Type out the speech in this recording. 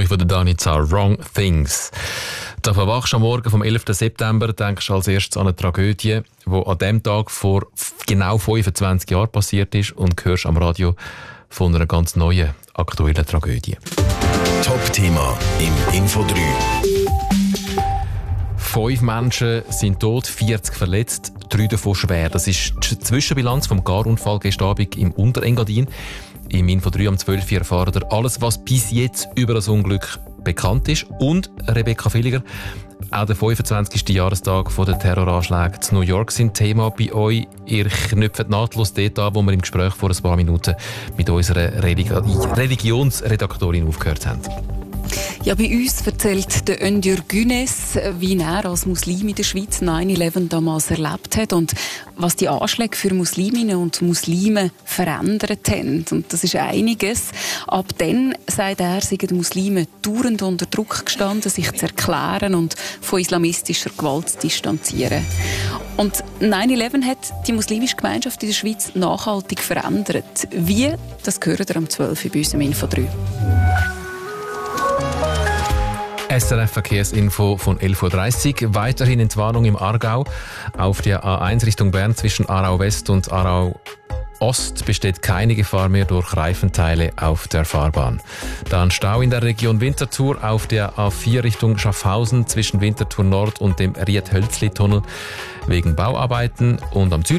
Neu von der Danica, Wrong Things. Da verwachst du am Morgen vom 11. September, denkst du als erstes an eine Tragödie, die an diesem Tag vor genau 25 Jahren passiert ist, und hörst am Radio von einer ganz neuen, aktuellen Tragödie. Top-Thema im Info 3. 5 Menschen sind tot, 40 verletzt, 3 davon schwer. Das ist die Zwischenbilanz vom Garunfall gestern Abend im Unterengadin. Im Info 3 am 12 Uhr erfahren ihr alles, was bis jetzt über das Unglück bekannt ist. Und Rebecca Villiger, auch der 25. Jahrestag der Terroranschläge in New York sind Thema bei euch. Ihr knüpft nahtlos dort an, wo wir im Gespräch vor ein paar Minuten mit unserer Religionsredaktorin aufgehört haben. Ja, bei uns erzählt der Öndür Günes, wie er als Muslim in der Schweiz 9/11 damals erlebt hat und was die Anschläge für Musliminnen und Muslime verändert haben. Und das ist einiges. Ab dann, sagt er, seien die Muslime dauernd unter Druck gestanden, sich zu erklären und von islamistischer Gewalt zu distanzieren. Und 9/11 hat die muslimische Gemeinschaft in der Schweiz nachhaltig verändert. Wie? Das hören wir am 12 Uhr bei uns im Info 3. SRF-Verkehrsinfo von 11.30 Uhr. Weiterhin Entwarnung im Aargau. Auf der A1 Richtung Bern zwischen Aarau West und Aarau Ost besteht keine Gefahr mehr durch Reifenteile auf der Fahrbahn. Dann Stau in der Region Winterthur auf der A4 Richtung Schaffhausen zwischen Winterthur Nord und dem Ried-Hölzli-Tunnel wegen Bauarbeiten. Und am Zürich